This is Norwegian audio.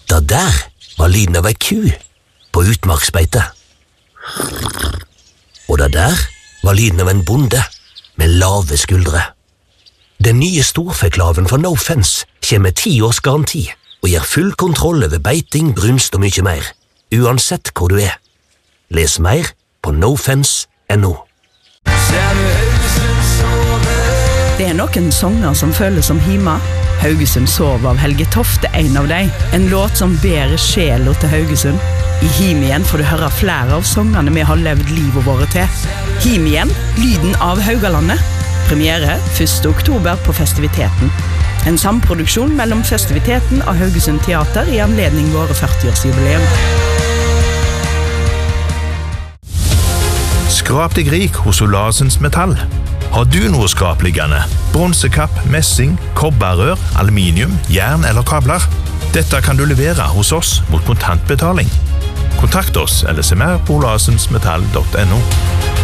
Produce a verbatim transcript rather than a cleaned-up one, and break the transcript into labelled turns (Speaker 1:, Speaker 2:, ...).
Speaker 1: Da der var lyden av ei ku på utmarksbeite. Og da der var lyden av en bonde med lave skuldre. Den nye storfeklaven fra No Fence kommer med ti års garanti og gir full kontroll over beiting, brunst og mye mer, uansett hvor du er. Les mer på nofence punktum no.
Speaker 2: Det er noen sanger som føles som hima. Haugesund sov av Helge Toft er en av dem. En låt som bærer sjela til Haugesund. I Him igjen får du høre flere av sangene vi har levd livet våre til. Him igjen, lyden av Haugalandet. Premiere første oktober på Festiviteten. En samproduksjon mellom Festiviteten og Haugesund Teater i anledning våre førti-årsjubileum.
Speaker 3: Skrap deg rik hos Olasens Metall. Har du noe skrapliggende? Bronsekapp, messing, kobberrør, aluminium, jern eller kabler? Dette kan du levere hos oss mot kontantbetaling. Kontakt oss eller se mer på olasensmetall punktum no.